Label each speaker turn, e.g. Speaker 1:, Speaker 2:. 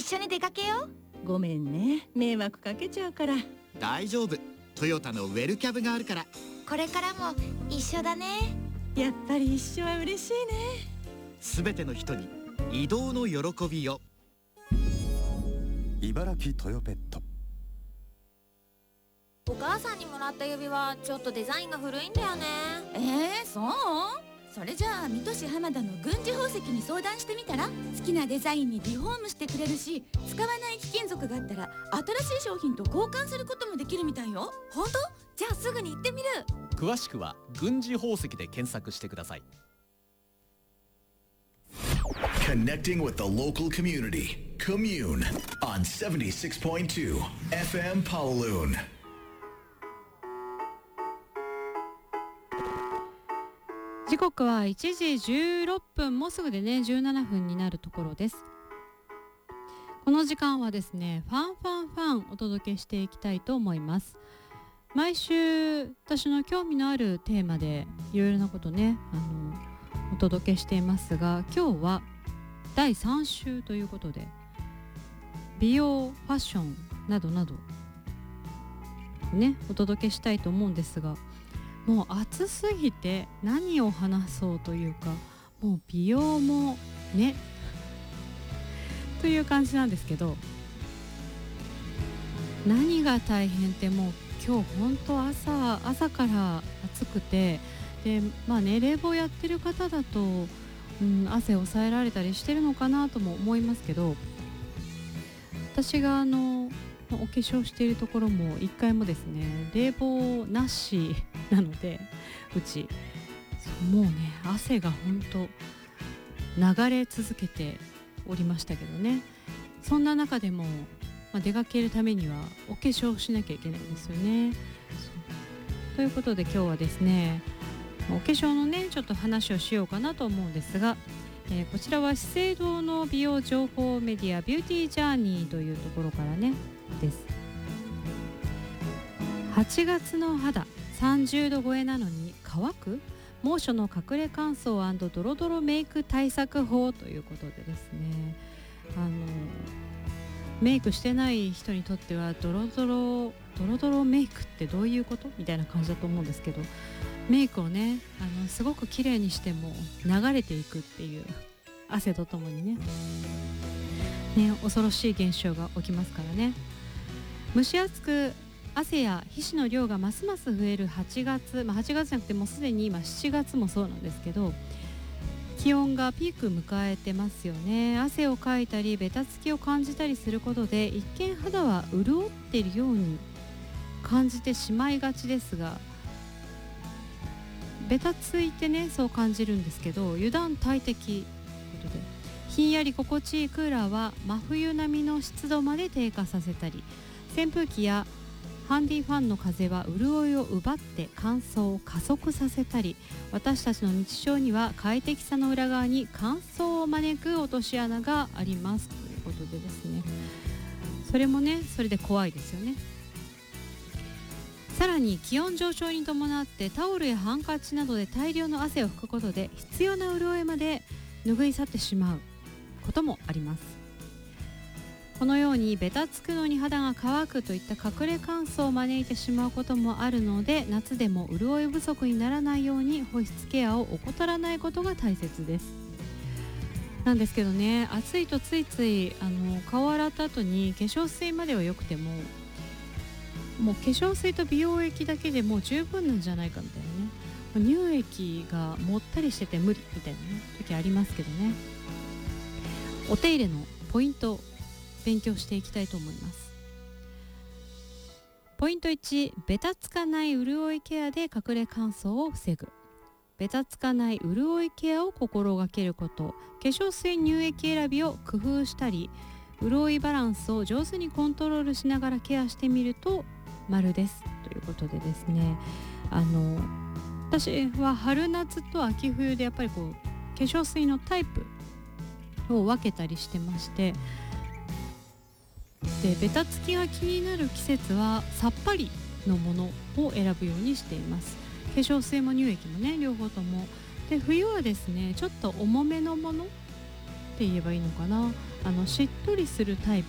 Speaker 1: 緒に出かけよ
Speaker 2: う。ごめんね、迷惑かけちゃうから。
Speaker 3: 大丈夫、トヨタのウェルキャブがあるから。
Speaker 1: これからも一緒だね。
Speaker 2: やっぱり一緒は嬉しいね。
Speaker 3: すべての人に移動の喜びを。
Speaker 4: 茨城トヨペット。
Speaker 5: お母さんにもらった指輪ちょっとデザインが古いんだよね。
Speaker 6: そう？それじゃあ水戸市浜田の軍事宝石に相談してみたら？好きなデザインにリフォームしてくれるし、使わない貴金属があったら新しい商品と交換することもできるみたいよ。
Speaker 5: 本当？じゃあすぐに行ってみる。
Speaker 7: 詳しくは軍事宝石で検索してください。
Speaker 8: Connecting with the local community. Commune on 76.2 FM Pawaloon。
Speaker 9: 時刻は1時16分、もうすぐでね17分になるところです。この時間はですね、ファンお届けしていきたいと思います。毎週私の興味のあるテーマでいろいろなことねお届けしていますが、今日は第3週ということで、美容、ファッションなどなどねお届けしたいと思うんですが、もう暑すぎて何を話そうというか、もう美容もねという感じなんですけど、何が大変ってもう今日本当朝から暑くて、で冷房やってる方だと、汗を抑えられたりしてるのかなとも思いますけど、私がお化粧しているところも1回もですね冷房なしなので、うちもうね汗が本当流れ続けておりましたけどね。そんな中でも、出かけるためにはお化粧しなきゃいけないんですよね。ということで今日はですね、お化粧のねちょっと話をしようかなと思うんですが、こちらは資生堂の美容情報メディアビューティージャーニーというところからねです。8月の肌30度超えなのに乾く？猛暑の隠れ乾燥&ドロドロメイク対策法ということでですね、メイクしてない人にとってはドロドロメイクってどういうことみたいな感じだと思うんですけど、メイクをねすごく綺麗にしても流れていくっていう、汗とともにね恐ろしい現象が起きますからね。蒸し暑く汗や皮脂の量がますます増える8月、8月じゃなくてもうすでに今7月もそうなんですけど、気温がピーク迎えてますよね。汗をかいたりベタつきを感じたりすることで、一見肌は潤っているように感じてしまいがちですが、ベタついてねそう感じるんですけど、油断大敵ということで、ひんやり心地いいクーラーは真冬並みの湿度まで低下させたり、扇風機やハンディファンの風は潤いを奪って乾燥を加速させたり、私たちの日常には快適さの裏側に乾燥を招く落とし穴がありますということでですね、それもねそれで怖いですよね。さらに気温上昇に伴ってタオルやハンカチなどで大量の汗を拭くことで、必要な潤いまで拭い去ってしまうこともあります。このようにベタつくのに肌が乾くといった隠れ乾燥を招いてしまうこともあるので、夏でも潤い不足にならないように保湿ケアを怠らないことが大切です。なんですけどね、暑いとついつい顔洗った後に化粧水までは良くても、もう化粧水と美容液だけでもう十分なんじゃないかみたいなね、乳液がもったりしてて無理みたいな、ね、時ありますけどね。お手入れのポイント勉強していきたいと思います。ポイント1、ベタつかない潤いケアで隠れ乾燥を防ぐ。ベタつかない潤いケアを心がけること。化粧水乳液選びを工夫したり、潤いバランスを上手にコントロールしながらケアしてみると丸ですということでですね、私は春夏と秋冬でやっぱり化粧水のタイプを分けたりしてまして、でベタつきが気になる季節はさっぱりのものを選ぶようにしています。化粧水も乳液もね両方とも。で冬はですねちょっと重めのものて言えばいいのかな、しっとりするタイプ